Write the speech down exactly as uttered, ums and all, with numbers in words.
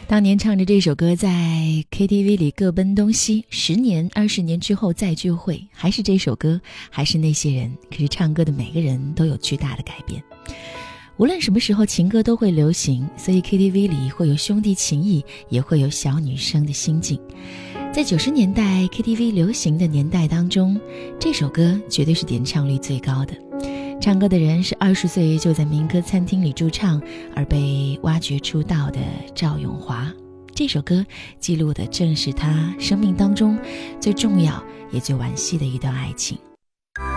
当年唱着这首歌在 K T V 里各奔东西，十年二十年之后再聚会，还是这首歌，还是那些人，可是唱歌的每个人都有巨大的改变。无论什么时候情歌都会流行，所以 K T V 里会有兄弟情谊，也会有小女生的心境。在九十年代 K T V 流行的年代当中，这首歌绝对是点唱率最高的。唱歌的人是二十岁就在民歌餐厅里驻唱而被挖掘出道的赵咏华。这首歌记录的正是他生命当中最重要也最惋惜的一段爱情。